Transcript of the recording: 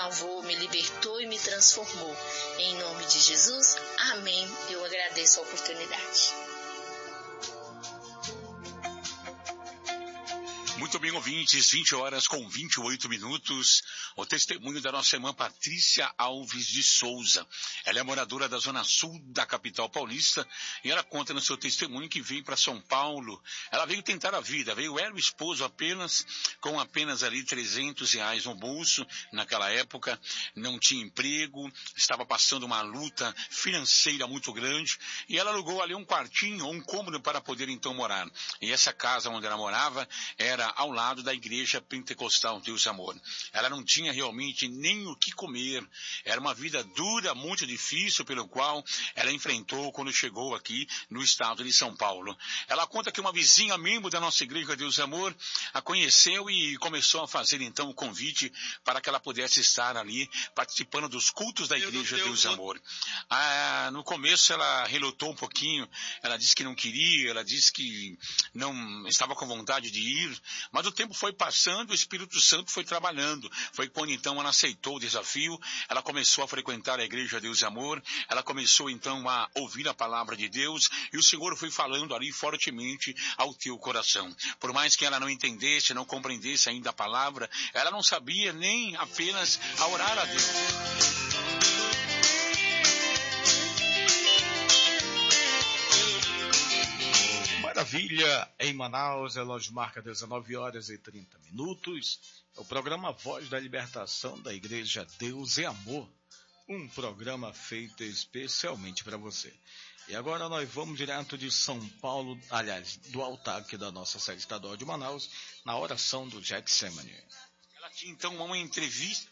salvou, me libertou e me transformou. Em nome de Jesus, amém. Eu agradeço a oportunidade. Muito bem, ouvintes, 20 horas com 28 minutos. O testemunho da nossa irmã Patrícia Alves de Souza. Ela é moradora da zona sul da capital paulista e ela conta no seu testemunho que veio para São Paulo. Ela veio tentar a vida, veio ela e o esposo com apenas ali R$300 no bolso. Naquela época não tinha emprego, estava passando uma luta financeira muito grande e ela alugou ali um quartinho, um cômodo para poder então morar. E essa casa onde ela morava era ao lado da igreja pentecostal Deus e Amor. Ela não tinha realmente nem o que comer. Era uma vida dura, muito difícil, pelo qual ela enfrentou quando chegou aqui no estado de São Paulo. Ela conta que uma vizinha, membro da nossa igreja Deus e Amor, a conheceu e começou a fazer então o convite para que ela pudesse estar ali participando dos cultos da igreja Deus e Amor. No começo ela relutou um pouquinho, ela disse que não queria, ela disse que não estava com vontade de ir, mas o tempo foi passando, o Espírito Santo foi trabalhando. Foi quando então ela aceitou o desafio, ela começou a frequentar a igreja Deus e Amor, ela começou então a ouvir a palavra de Deus e o Senhor foi falando ali fortemente ao teu coração. Por mais que ela não entendesse, não compreendesse ainda a palavra, ela não sabia nem apenas a orar a Deus. Maravilha, em Manaus, relógio marca 19 horas e 30 minutos. É o programa Voz da Libertação da Igreja Deus e Amor, um programa feito especialmente para você. E agora nós vamos direto de São Paulo, aliás, do altar aqui da nossa sede estadual de Manaus, na oração do Getsemane. Ela tinha então uma entrevista